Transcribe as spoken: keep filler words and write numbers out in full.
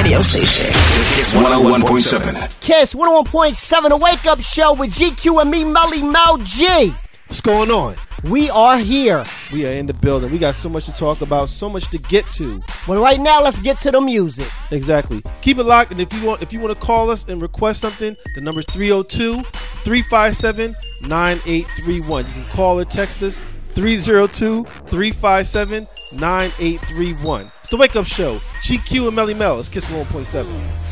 radio station. Kiss one oh one point seven. Kiss one oh one point seven, a wake up show with G Q and me, Melly Mel G. What's going on? We are here. We are in the building. We got so much to talk about, so much to get to. But right now, let's get to the music. Exactly. Keep it locked, and if you want if you want to call us and request something, the number's three oh two, three five seven, nine eight three one. You can call or text us three oh two, three five seven, nine eight three one. It's the Wake Up Show. G Q and Melly Mel. It's Kiss one oh one point seven.